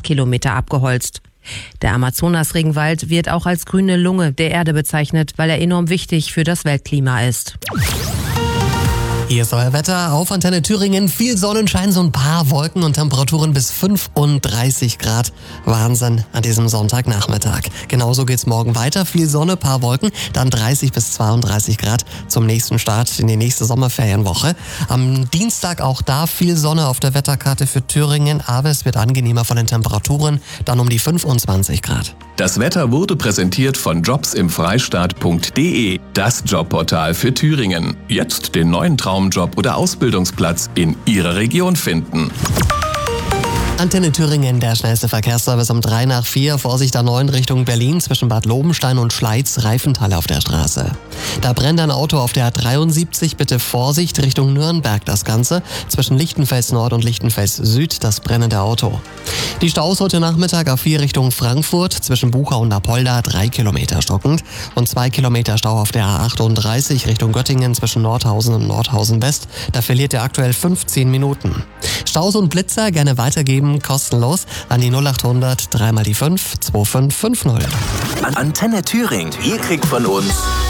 Quadratkilometer abgeholzt. Der Amazonas-Regenwald wird auch als grüne Lunge der Erde bezeichnet, weil er enorm wichtig für das Weltklima ist. Hier ist euer Wetter auf Antenne Thüringen. Viel Sonnenschein, so ein paar Wolken und Temperaturen bis 35 Grad. Wahnsinn an diesem Sonntagnachmittag. Genauso geht's morgen weiter. Viel Sonne, paar Wolken, dann 30 bis 32 Grad zum nächsten Start in die nächste Sommerferienwoche. Am Dienstag auch da viel Sonne auf der Wetterkarte für Thüringen, aber es wird angenehmer von den Temperaturen, dann um die 25 Grad. Das Wetter wurde präsentiert von jobsimfreistaat.de, das Jobportal für Thüringen. Jetzt den neuen Traumjob oder Ausbildungsplatz in Ihrer Region finden. Antenne Thüringen, der schnellste Verkehrsservice um 3 nach 4. Vorsicht A9 Richtung Berlin zwischen Bad Lobenstein und Schleiz, Reifental auf der Straße. Da brennt ein Auto auf der A73, bitte Vorsicht Richtung Nürnberg das Ganze. Zwischen Lichtenfels Nord und Lichtenfels Süd das brennende Auto. Die Staus heute Nachmittag A4 Richtung Frankfurt zwischen Bucha und Apolda 3 Kilometer stockend und 2 Kilometer Stau auf der A38 Richtung Göttingen zwischen Nordhausen und Nordhausen West. Da verliert ihr aktuell 15 Minuten. Staus und Blitzer gerne weitergeben, kostenlos an die 0800 3 mal die 5 2550. Antenne Thüringen, ihr kriegt von uns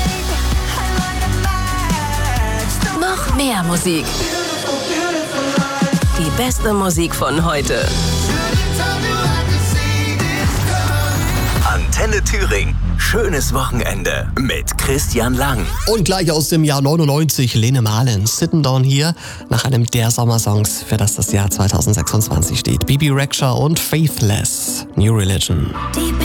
noch mehr Musik. Die beste Musik von heute. Antenne Thüringen. Schönes Wochenende mit Christian Lang. Und gleich aus dem Jahr 99, Lene Marlin, Sitting Down Here, nach einem der Sommersongs, für das Jahr 2026 steht. Bibi Rexha und Faithless, New Religion.